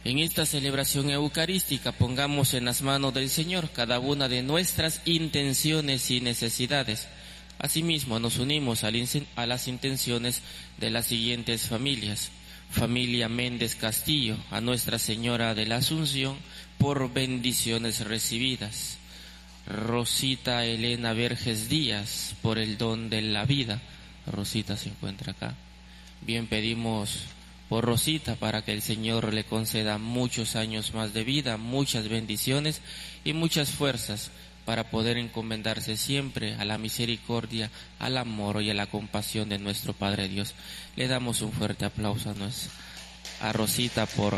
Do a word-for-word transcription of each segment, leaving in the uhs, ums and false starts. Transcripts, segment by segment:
En esta celebración eucarística pongamos en las manos del Señor cada una de nuestras intenciones y necesidades. Asimismo, nos unimos a las intenciones de las siguientes familias. Familia Méndez Castillo, a Nuestra Señora de la Asunción, por bendiciones recibidas. Rosita Elena Verges Díaz, por el don de la vida. Rosita se encuentra acá. Bien, pedimos por Rosita para que el Señor le conceda muchos años más de vida, muchas bendiciones y muchas fuerzas para poder encomendarse siempre a la misericordia, al amor y a la compasión de nuestro Padre Dios. Le damos un fuerte aplauso a, nos, a Rosita por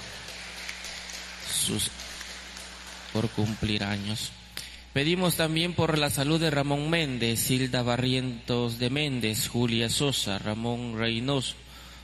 sus por cumplir años. Pedimos también por la salud de Ramón Méndez, Hilda Barrientos de Méndez, Julia Sosa, Ramón Reynoso,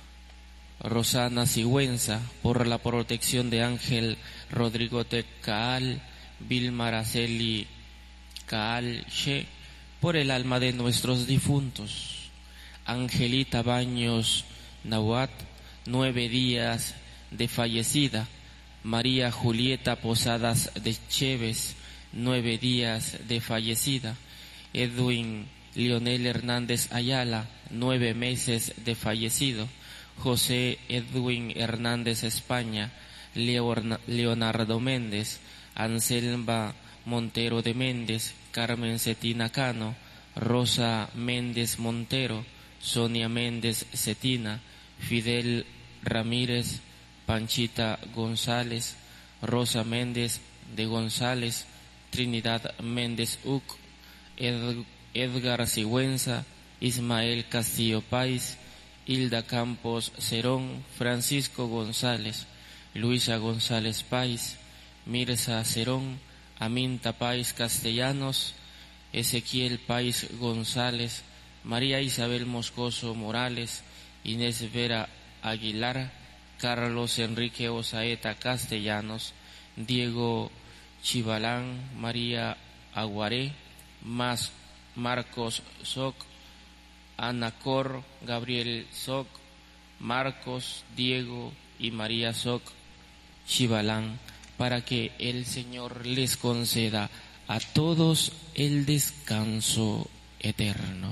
Rosana Sigüenza, por la protección de Ángel Rodrigo Tecaal, Vilma Araceli Caal She, por el alma de nuestros difuntos. Angelita Baños Nahuat, nueve días de fallecida. María Julieta Posadas de Chévez, nueve días de fallecida. Edwin Leonel Hernández Ayala, nueve meses de fallecido. José Edwin Hernández España, Leonardo Méndez, Anselma Montero de Méndez, Carmen Cetina Cano, Rosa Méndez Montero, Sonia Méndez Cetina, Fidel Ramírez, Panchita González, Rosa Méndez de González, Trinidad Méndez Uc, Ed, Edgar Sigüenza, Ismael Castillo Páez, Hilda Campos Cerón, Francisco González, Luisa González Páez, Mirza Cerón, Aminta Páez Castellanos, Ezequiel Páez González, María Isabel Moscoso Morales, Inés Vera Aguilar, Carlos Enrique Osaeta Castellanos, Diego Chivalán, María Aguaré, Mas, Marcos Soc, Ana Cor, Gabriel Soc, Marcos, Diego y María Soc Chivalán, para que el Señor les conceda a todos el descanso eterno.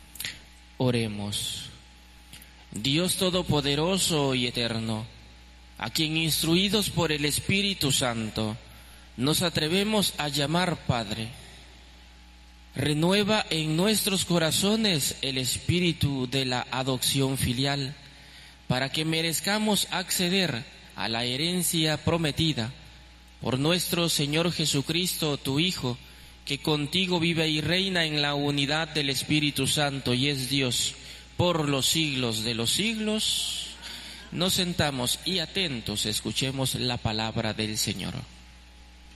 Oremos. Dios Todopoderoso y Eterno, a quien instruidos por el Espíritu Santo nos atrevemos a llamar Padre, renueva en nuestros corazones el espíritu de la adopción filial, para que merezcamos acceder a la herencia prometida por nuestro Señor Jesucristo, tu Hijo, que contigo vive y reina en la unidad del Espíritu Santo y es Dios por los siglos de los siglos. Nos sentamos y atentos escuchemos la palabra del Señor.